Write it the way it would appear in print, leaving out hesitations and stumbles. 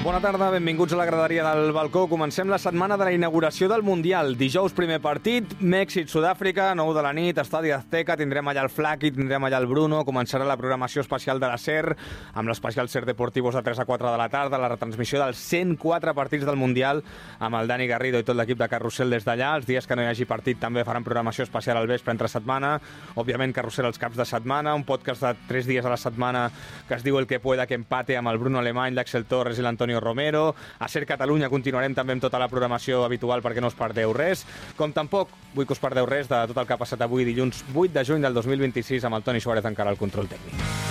Bona tarda, benvinguts a la graderia del balcó. Comencem la setmana de la inauguració del Mundial. Dijous, primer partit, Mèxic-Sud-àfrica, 9 de la nit, Estadi Azteca, tindrem allà el Flaqui, tindrem allà el Bruno, començarà la programació especial de la SER, amb l'especial SER Deportivos de 3 a 4 de la tarda, la retransmissió dels 104 partits del Mundial, amb el Dani Garrido i tot l'equip de Carrusel des d'allà. Els dies que no hi hagi partit també faran programació especial al vespre entre setmana. Òbviament, Carrusel els caps de setmana, un podcast de 3 dies a la setmana que es diu El que pueda que empate, amb el Bruno Alemany, l'Axel Torres i l'Antonio Romero. A SER Catalunya continuarem també amb tota la programació habitual perquè no us perdeu res. Com tampoc vull que us perdeu res de tot el que ha passat avui, dilluns 8 de juny del 2026, amb el Toni Suárez encara al control tècnic.